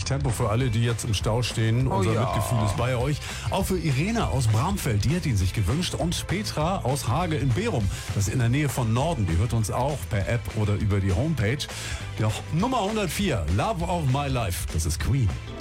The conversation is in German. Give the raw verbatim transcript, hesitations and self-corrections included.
Tempo für alle, die jetzt im Stau stehen. Oh Unser ja. Mitgefühl ist bei euch. Auch für Irene aus Bramfeld, die hat ihn sich gewünscht. Und Petra aus Hage in Berum, das ist in der Nähe von Norden. Die hört uns auch per App oder über die Homepage. Ja, Nummer hundertvier, Love of My Life, das ist Queen.